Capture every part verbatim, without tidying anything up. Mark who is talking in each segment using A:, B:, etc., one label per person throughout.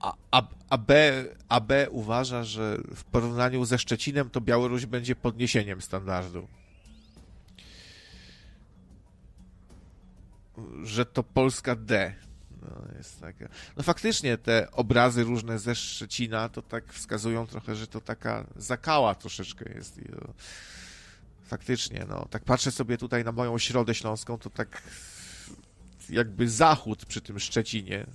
A: A, a, a, B, a B uważa, że w porównaniu ze Szczecinem to Białoruś będzie podniesieniem standardu. Że to Polska D. No, jest taka. No faktycznie te obrazy różne ze Szczecina to tak wskazują trochę, że to taka zakała troszeczkę jest. I, no, faktycznie, no, tak patrzę sobie tutaj na moją Środę Śląską, to tak jakby zachód przy tym Szczecinie.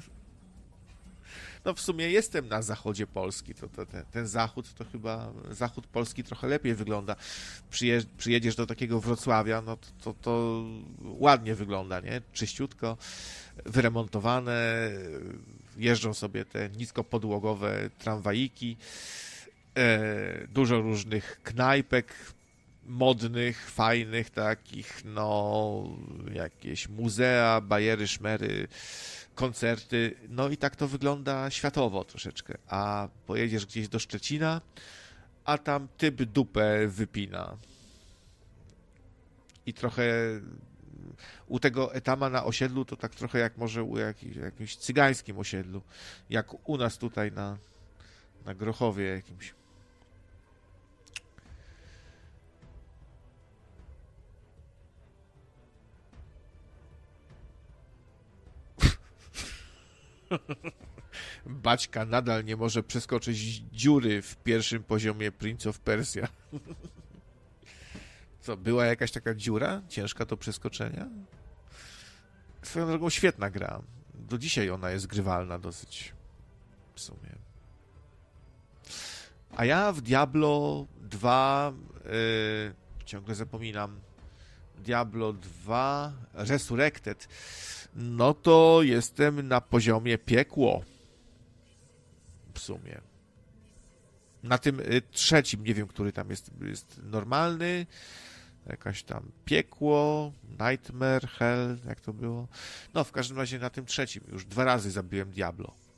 A: No w sumie jestem na zachodzie Polski, to, to ten, ten zachód to chyba, zachód Polski trochę lepiej wygląda. Przyje, przyjedziesz do takiego Wrocławia, no to, to, to ładnie wygląda, nie? Czyściutko, wyremontowane, jeżdżą sobie te niskopodłogowe tramwajiki, e, dużo różnych knajpek modnych, fajnych takich, no jakieś muzea, bajery, szmery, koncerty, no i tak to wygląda światowo troszeczkę, a pojedziesz gdzieś do Szczecina, a tam typ dupę wypina. I trochę u tego etama na osiedlu to tak trochę jak może u jakimś, jakimś cygańskim osiedlu, jak u nas tutaj na, na Grochowie jakimś. Baćka nadal nie może przeskoczyć dziury w pierwszym poziomie Prince of Persia. Co, była jakaś taka dziura? Ciężka do przeskoczenia? Swoją drogą świetna gra. Do dzisiaj ona jest grywalna dosyć. W sumie. A ja w Diablo dwa yy, ciągle zapominam. Diablo dwa Resurrected. No to jestem na poziomie piekło. W sumie. Na tym y, trzecim, nie wiem, który tam jest, jest normalny. Jakaś tam piekło, Nightmare, Hell, jak to było. No, w każdym razie na tym trzecim. Już dwa razy zabiłem Diablo.